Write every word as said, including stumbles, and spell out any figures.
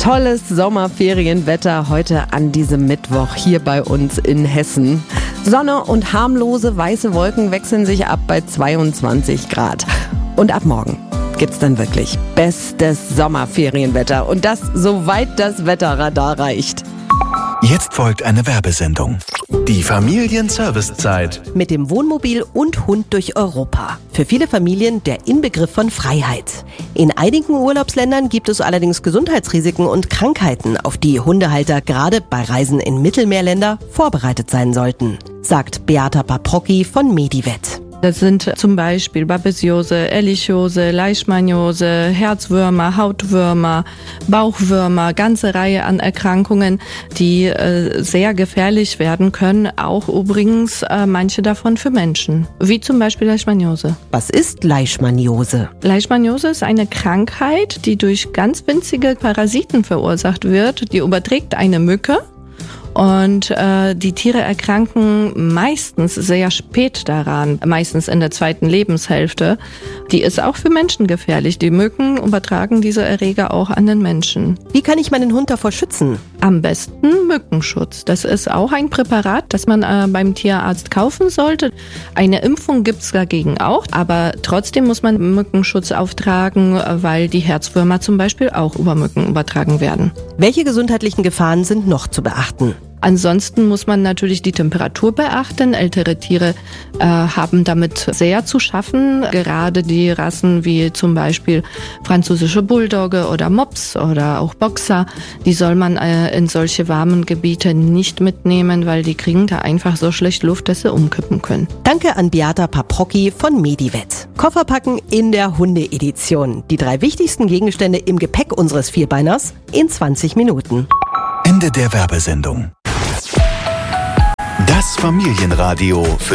Tolles Sommerferienwetter heute an diesem Mittwoch hier bei uns in Hessen. Sonne und harmlose weiße Wolken wechseln sich ab bei zweiundzwanzig Grad. Und ab morgen gibt's dann wirklich bestes Sommerferienwetter. Und das, soweit das Wetterradar reicht. Jetzt folgt eine Werbesendung. Die Familienservicezeit. Mit dem Wohnmobil und Hund durch Europa. Für viele Familien der Inbegriff von Freiheit. In einigen Urlaubsländern gibt es allerdings Gesundheitsrisiken und Krankheiten, auf die Hundehalter gerade bei Reisen in Mittelmeerländer vorbereitet sein sollten, sagt Beata Paprocki von Medivet. Das sind zum Beispiel Babesiose, Ehrlichiose, Leishmaniose, Herzwürmer, Hautwürmer, Bauchwürmer, ganze Reihe an Erkrankungen, die äh, sehr gefährlich werden können, auch übrigens äh, manche davon für Menschen, wie zum Beispiel Leishmaniose. Was ist Leishmaniose? Leishmaniose ist eine Krankheit, die durch ganz winzige Parasiten verursacht wird, die überträgt eine Mücke. Und äh, die Tiere erkranken meistens sehr spät daran, meistens in der zweiten Lebenshälfte. Die ist auch für Menschen gefährlich. Die Mücken übertragen diese Erreger auch an den Menschen. Wie kann ich meinen Hund davor schützen? Am besten Mückenschutz. Das ist auch ein Präparat, das man äh, beim Tierarzt kaufen sollte. Eine Impfung gibt's dagegen auch, aber trotzdem muss man Mückenschutz auftragen, weil die Herzwürmer zum Beispiel auch über Mücken übertragen werden. Welche gesundheitlichen Gefahren sind noch zu beachten? Ansonsten muss man natürlich die Temperatur beachten. Ältere Tiere äh, haben damit sehr zu schaffen. Gerade die Rassen wie zum Beispiel französische Bulldogge oder Mops oder auch Boxer, die soll man äh, in solche warmen Gebiete nicht mitnehmen, weil die kriegen da einfach so schlecht Luft, dass sie umkippen können. Danke an Beata Paprocki von Medivet. Koffer packen in der Hunde-Edition. Die drei wichtigsten Gegenstände im Gepäck unseres Vierbeiners in zwanzig Minuten. Ende der Werbesendung. Das Familienradio für